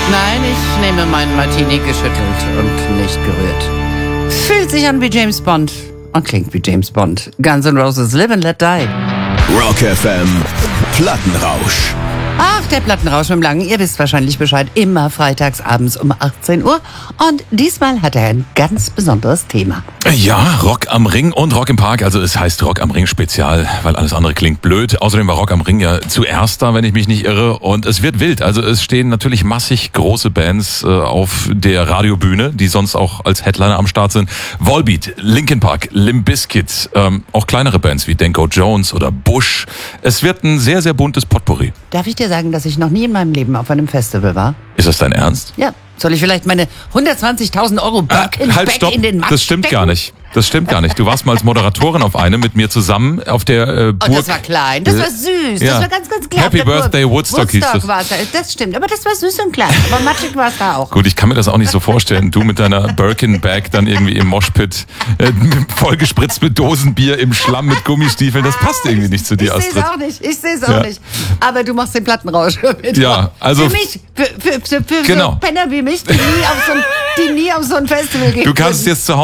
Nein, ich nehme meinen Martini geschüttelt und nicht gerührt. Fühlt sich an wie James Bond und klingt wie James Bond. Guns N' Roses, Live and Let Die. Rock FM, Plattenrausch. Ach, der Plattenrausch mit dem Langen, ihr wisst wahrscheinlich Bescheid, immer freitags abends um 18 Uhr. Und diesmal hat er ein ganz besonderes Thema. Ja, Rock am Ring und Rock im Park. Also es heißt Rock am Ring Spezial, weil alles andere klingt blöd. Außerdem war Rock am Ring ja zuerst da, wenn ich mich nicht irre. Und es wird wild. Also es stehen natürlich massig große Bands auf der Radiobühne, die sonst auch als Headliner am Start sind. Volbeat, Linkin Park, Limp Bizkit, auch kleinere Bands wie Danko Jones oder Bush. Es wird ein sehr, sehr buntes Potpourri. Darf ich dir sagen, dass ich noch nie in meinem Leben auf einem Festival war? Ist das dein Ernst? Ja. Soll ich vielleicht meine 120.000 Euro Back in den Markt Das stimmt stecken? gar nicht. Das stimmt gar nicht. Du warst mal als Moderatorin auf einem mit mir zusammen auf der Burg. Oh, das war klein, das war süß, Ja. das war ganz, ganz klein. Happy Birthday Woodstock hieß das. War es, das stimmt, aber das war süß und klein. Aber matschig war es da auch. Gut, ich kann mir das auch nicht so vorstellen. Du mit deiner Birkin-Bag dann irgendwie im Moshpit, vollgespritzt mit Dosenbier im Schlamm mit Gummistiefeln. Das passt irgendwie nicht zu dir, Astrid. Ich sehe es auch nicht. Aber du machst den Plattenrausch mit. Ja, also für mich, für genau. so Penner wie mich, die nie auf so ein Festival gehen. Du kannst jetzt zu Hause